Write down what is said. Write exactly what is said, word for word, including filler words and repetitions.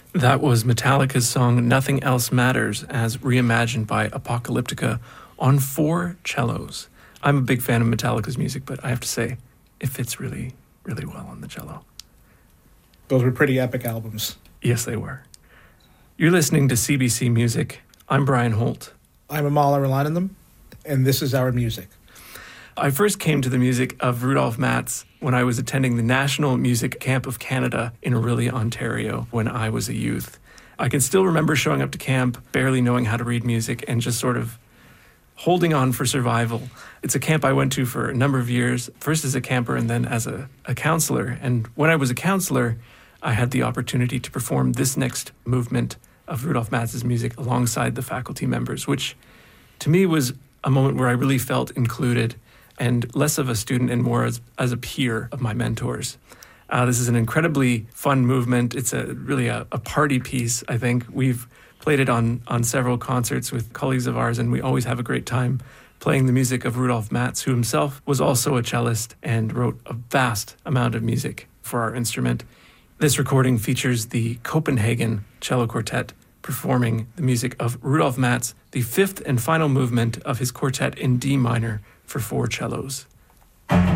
That was Metallica's song Nothing Else Matters, as reimagined by Apocalyptica on four cellos. I'm a big fan of Metallica's music, but I have to say, it fits really, really well on the cello. Those were pretty epic albums. Yes, they were. You're listening to C B C Music. I'm Brian Holt. I'm Amal Arulanandam, and this is our music. I first came to the music of Rudolf Matz when I was attending the National Music Camp of Canada in Orillia, Ontario, when I was a youth. I can still remember showing up to camp, barely knowing how to read music, and just sort of holding on for survival. It's a camp I went to for a number of years, first as a camper and then as a, a counselor. And when I was a counselor, I had the opportunity to perform this next movement of Rudolf Matz's music alongside the faculty members, which to me was a moment where I really felt included and less of a student and more as, as a peer of my mentors. Uh, this is an incredibly fun movement. It's a really a, a party piece, I think. We've played it on, on several concerts with colleagues of ours, and we always have a great time playing the music of Rudolf Matz, who himself was also a cellist and wrote a vast amount of music for our instrument. This recording features the Copenhagen Cello Quartet performing the music of Rudolf Matz, the fifth and final movement of his quartet in D minor for four cellos.